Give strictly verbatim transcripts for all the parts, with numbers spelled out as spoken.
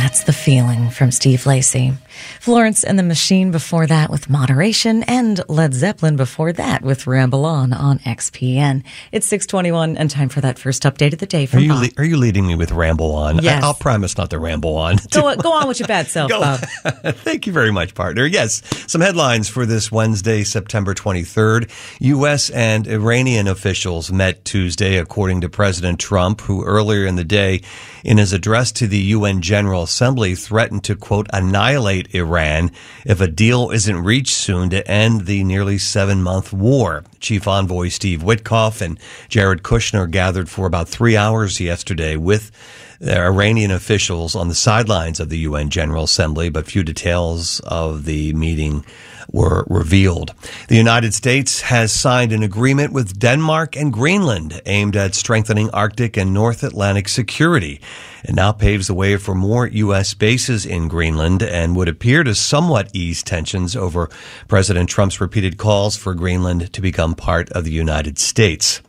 That's The Feeling from Steve Lacy. Florence and the Machine before that with Moderation, and Led Zeppelin before that with Ramble On on X P N. It's six twenty-one and time for that first update of the day from are you Bob. Le- are you leading me with Ramble On? Yes. I- I'll promise not to ramble on. Go, go on with your bad self, Go. Bob. Thank you very much, partner. Yes, some headlines for this Wednesday, September twenty-third. U S and Iranian officials met Tuesday, according to President Trump, who earlier in the day, in his address to the U N General Assembly, threatened to, quote, annihilate Iran if a deal isn't reached soon to end the nearly seven-month war. Chief Envoy Steve Witkoff and Jared Kushner gathered for about three hours yesterday with the Iranian officials on the sidelines of the U N General Assembly, but few details of the meeting were revealed. The United States has signed an agreement with Denmark and Greenland aimed at strengthening Arctic and North Atlantic security. It now paves the way for more U S bases in Greenland and would appear to somewhat ease tensions over President Trump's repeated calls for Greenland to become part of the United States.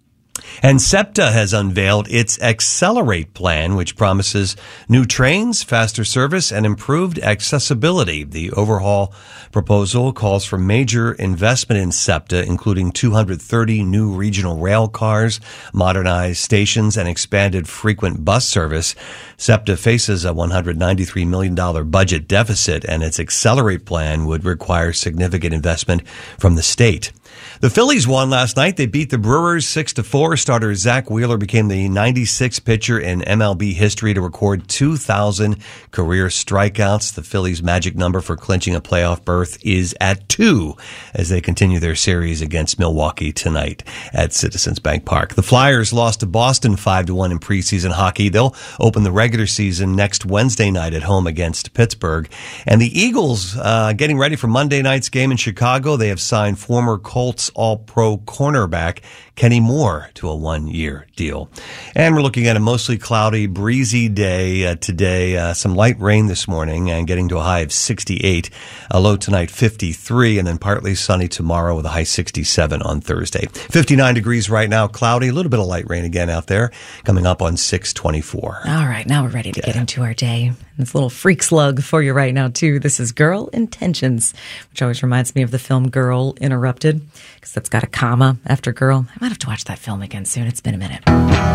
And SEPTA has unveiled its Accelerate plan, which promises new trains, faster service, and improved accessibility. The overhaul proposal calls for major investment in SEPTA, including two hundred thirty new regional rail cars, modernized stations, and expanded frequent bus service. SEPTA faces a one hundred ninety-three million dollars budget deficit, and its Accelerate plan would require significant investment from the state. The Phillies won last night. They beat the Brewers six to four. Starter Zach Wheeler became the ninety-sixth pitcher in M L B history to record two thousand career strikeouts. The Phillies' magic number for clinching a playoff berth is at two as they continue their series against Milwaukee tonight at Citizens Bank Park. The Flyers lost to Boston five to one in preseason hockey. They'll open the regular season next Wednesday night at home against Pittsburgh. And the Eagles, uh, getting ready for Monday night's game in Chicago. They have signed former Colts All-Pro cornerback Kenny Moore to a one-year deal. And we're looking at a mostly cloudy, breezy day uh, today. Uh, some light rain this morning and getting to a high of sixty-eight. A low tonight, fifty-three, and then partly sunny tomorrow with a high sixty-seven on Thursday. fifty-nine degrees right now, cloudy, a little bit of light rain again out there, coming up on six twenty-four. All right, now we're ready to Yeah. get into our day. This little freak slug for you right now, too. This is Girl Intentions, which always reminds me of the film Girl Interrupted, because that's got a comma after girl. I might have to watch that film again soon. It's been a minute.